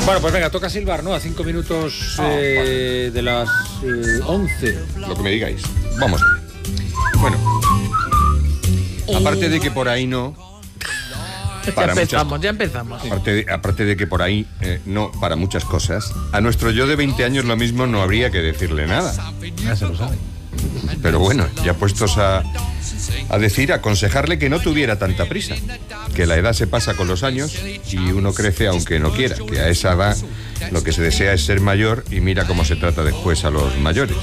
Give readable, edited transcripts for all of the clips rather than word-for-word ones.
Bueno, pues venga, toca silbar, ¿no? A 5 minutos de las 11. Lo que me digáis. Vamos allá. Bueno, aparte de que por ahí no... Ya empezamos. Aparte de que por ahí no, para muchas cosas, a nuestro yo de 20 años lo mismo no habría que decirle nada. Ya se lo sabe. Pero bueno, ya puestos a aconsejarle que no tuviera tanta prisa, que la edad se pasa con los años y uno crece aunque no quiera, que a esa edad lo que se desea es ser mayor y mira cómo se trata después a los mayores.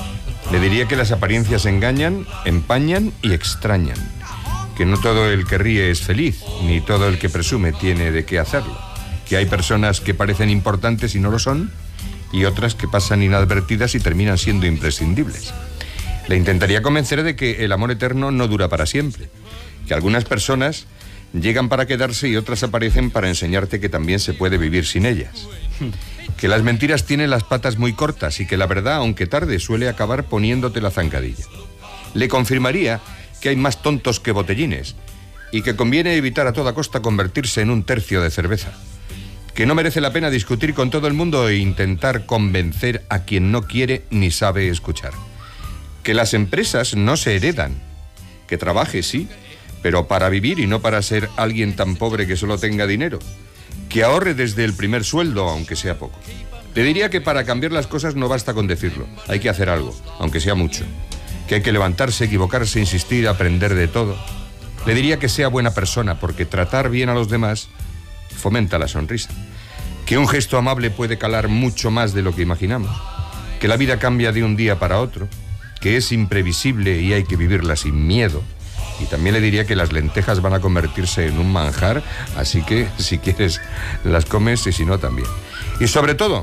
Le diría que las apariencias engañan, empañan y extrañan, que no todo el que ríe es feliz, ni todo el que presume tiene de qué hacerlo, que hay personas que parecen importantes y no lo son, y otras que pasan inadvertidas y terminan siendo imprescindibles. Le intentaría convencer de que el amor eterno no dura para siempre, que algunas personas llegan para quedarse y otras aparecen para enseñarte que también se puede vivir sin ellas, que las mentiras tienen las patas muy cortas y que la verdad, aunque tarde, suele acabar poniéndote la zancadilla. Le confirmaría que hay más tontos que botellines y que conviene evitar a toda costa convertirse en un tercio de cerveza, que no merece la pena discutir con todo el mundo e intentar convencer a quien no quiere ni sabe escuchar, que las empresas no se heredan, que trabaje sí, pero para vivir y no para ser alguien tan pobre que solo tenga dinero, que ahorre desde el primer sueldo, aunque sea poco. Le diría que para cambiar las cosas no basta con decirlo, hay que hacer algo, aunque sea mucho, que hay que levantarse, equivocarse, insistir, aprender de todo. Le diría que sea buena persona, porque tratar bien a los demás fomenta la sonrisa, que un gesto amable puede calar mucho más de lo que imaginamos, que la vida cambia de un día para otro, que es imprevisible y hay que vivirla sin miedo. Y también le diría que las lentejas van a convertirse en un manjar, así que si quieres las comes y si no también. Y sobre todo,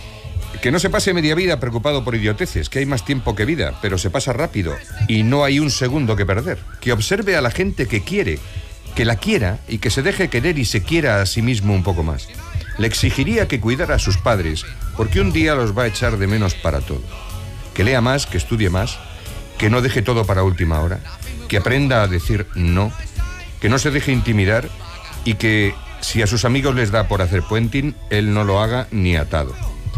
que no se pase media vida preocupado por idioteces, que hay más tiempo que vida, pero se pasa rápido y no hay un segundo que perder. Que observe a la gente que quiere, que la quiera y que se deje querer y se quiera a sí mismo un poco más. Le exigiría que cuidara a sus padres, porque un día los va a echar de menos para todo. Que lea más, que estudie más, que no deje todo para última hora, que aprenda a decir no, que no se deje intimidar y que si a sus amigos les da por hacer puenting, él no lo haga ni atado.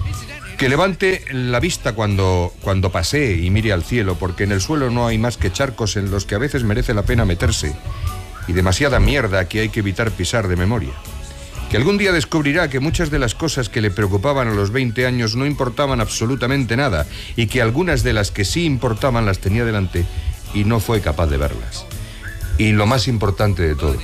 Que levante la vista cuando pasee y mire al cielo, porque en el suelo no hay más que charcos en los que a veces merece la pena meterse y demasiada mierda que hay que evitar pisar de memoria. Que algún día descubrirá que muchas de las cosas que le preocupaban a los 20 años no importaban absolutamente nada y que algunas de las que sí importaban las tenía delante y no fue capaz de verlas. Y lo más importante de todo,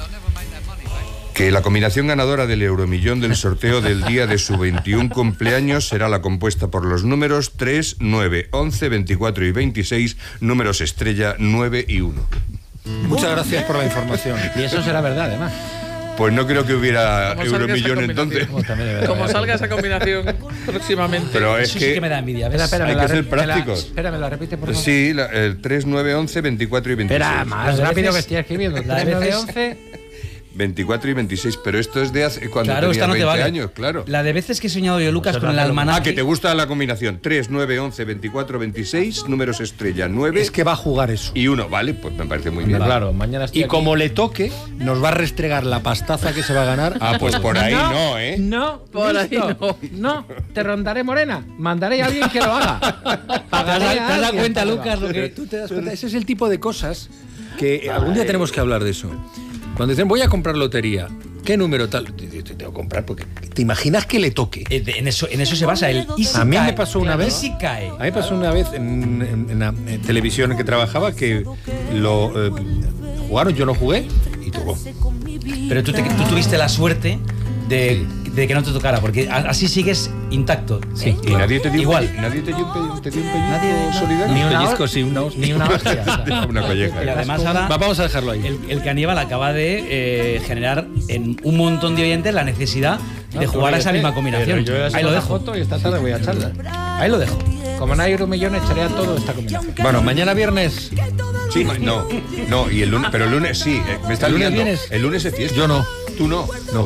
que la combinación ganadora del euromillón del sorteo del día de su 21 cumpleaños será la compuesta por los números 3, 9, 11, 24 y 26, números estrella 9 y 1. Muchas gracias por la información. Y eso será verdad, además. Pues no creo que hubiera euromillón entonces. Como salga esa combinación próximamente. Pero es Eso que, sí que me da envidia. hay que ser prácticos. Espérame, la repite por favor. Sí, el 3, 9, 11, 24 y 26. Espera, más rápido que estoy escribiendo. La 3, 9, veces- 11... 24 y 26, pero esto es de hace cuando Claro, tenía esta no te 20 vale. años, claro. La de veces que he soñado yo, Lucas, con el almanaque. Ah, que te gusta la combinación 3, 9, 11, 24, 26, números estrella 9 Es que va a jugar eso. y 1, vale, pues me parece muy bien. Claro, mañana estoy aquí. Como le toque, nos va a restregar la pastaza que se va a ganar. Ah, pues por ahí no, ¿eh? No, Por ahí listo. No, te rondaré morena. Mandaré a alguien que lo haga. Pagaré ¿Te has dado alguien cuenta, que lo Lucas, haga. lo que- Tú te das cuenta. Ese es el tipo de cosas que algún día tenemos que hablar de eso. Cuando dicen, voy a comprar lotería, ¿qué número tal? Te tengo que comprar porque te imaginas que le toque. En eso se basa el y si A mí cae. me pasó una vez. Y si cae. A mí me pasó una vez en la televisión en que trabajaba que lo jugaron, yo no jugué y tocó. Pero tú tuviste la suerte de que no te tocara, porque así sigues intacto. Sí. Y nadie te dio Igual. nadie te dio un pellizco Nadie- solidario. Ni una pellizco, sí, ni una hostia. O sea, Una colleja. Y además ahora vamos a dejarlo ahí. el caníbal acaba de generar en un montón de oyentes la necesidad de jugar a esa misma combinación. Ahí lo dejo. Foto y esta tarde voy a echarla. Ahí lo dejo. Como no hay euromillón, echaré a todo esta combinación. Bueno, mañana viernes. Sí, no, y el lunes, pero el lunes sí, me está ¿El lunes liando. vienes? El lunes es fiesta. Yo no. Tú no. No.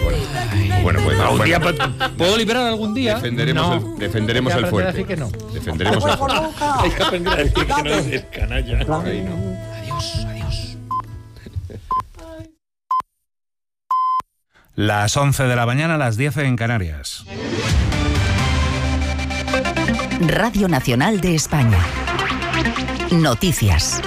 Bueno, Algún día puedo liberar algún día. defenderemos No. defenderemos Hay que el aprender a fuerte. decir que no. Defenderemos el fuerte. Hay que aprender a decir que no es canalla. Ahí no. Adiós, adiós. Las 11 de la mañana, las 10 en Canarias. Radio Nacional de España. Noticias.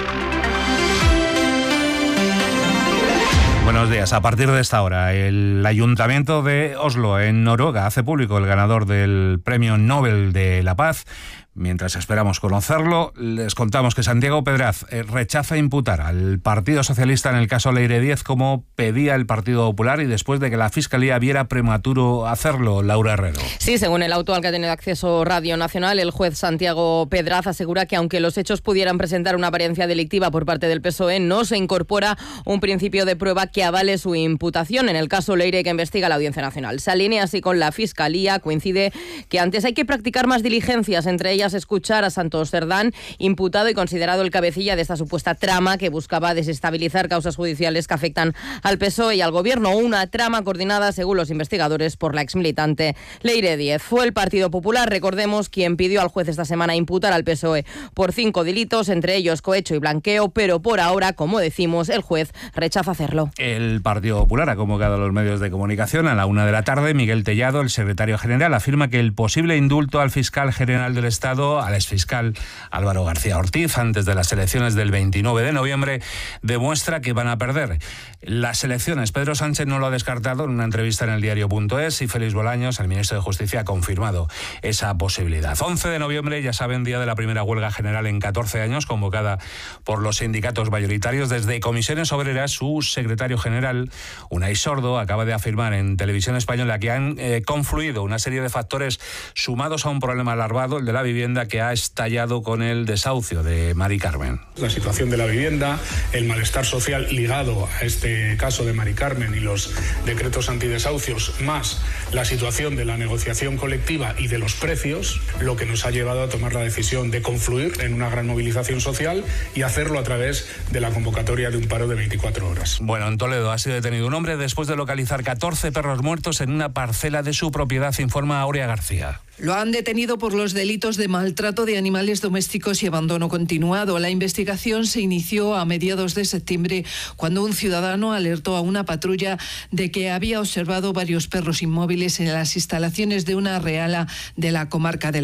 Buenos días. A partir de esta hora, el Ayuntamiento de Oslo, en Noruega, hace público el ganador del Premio Nobel de la Paz. Mientras esperamos conocerlo, les contamos que Santiago Pedraz rechaza imputar al Partido Socialista en el caso Leire Díez como pedía el Partido Popular y después de que la Fiscalía viera prematuro hacerlo. Laura Herrero. Sí, según el auto al que ha tenido acceso Radio Nacional, el juez Santiago Pedraz asegura que aunque los hechos pudieran presentar una apariencia delictiva por parte del PSOE, no se incorpora un principio de prueba que avale su imputación en el caso Leire que investiga la Audiencia Nacional. Se alinea así con la Fiscalía, coincide que antes hay que practicar más diligencias, entre ellas escuchar a Santos Cerdán, imputado y considerado el cabecilla de esta supuesta trama que buscaba desestabilizar causas judiciales que afectan al PSOE y al Gobierno. Una trama coordinada, según los investigadores, por la exmilitante Leire Díez. Fue el Partido Popular, recordemos, quien pidió al juez esta semana imputar al PSOE por 5 delitos, entre ellos cohecho y blanqueo, pero por ahora, como decimos, el juez rechaza hacerlo. El Partido Popular ha convocado a los medios de comunicación a la 1 de la tarde. Miguel Tellado, el secretario general, afirma que el posible indulto al fiscal general del Estado, al exfiscal Álvaro García Ortiz, antes de las elecciones del 29 de noviembre, demuestra que van a perder las elecciones. Pedro Sánchez no lo ha descartado en una entrevista en el diario.es y Félix Bolaños, el ministro de Justicia, ha confirmado esa posibilidad. 11 de noviembre, ya saben, día de la primera huelga general en 14 años, convocada por los sindicatos mayoritarios. Desde Comisiones Obreras, su secretario general, Unai Sordo, acaba de afirmar en Televisión Española que han confluido una serie de factores sumados a un problema alarmado, el de la vivienda, que ha estallado con el desahucio de Mari Carmen. La situación de la vivienda, el malestar social ligado a este caso de Mari Carmen y los decretos antidesahucios, más la situación de la negociación colectiva y de los precios, lo que nos ha llevado a tomar la decisión de confluir en una gran movilización social y hacerlo a través de la convocatoria de un paro de 24 horas. Bueno, en Toledo ha sido detenido un hombre después de localizar 14 perros muertos en una parcela de su propiedad, informa Aurea García. Lo han detenido por los delitos de maltrato de animales domésticos y abandono continuado. La investigación se inició a mediados de septiembre cuando un ciudadano alertó a una patrulla de que había observado varios perros inmóviles en las instalaciones de una reala de la comarca de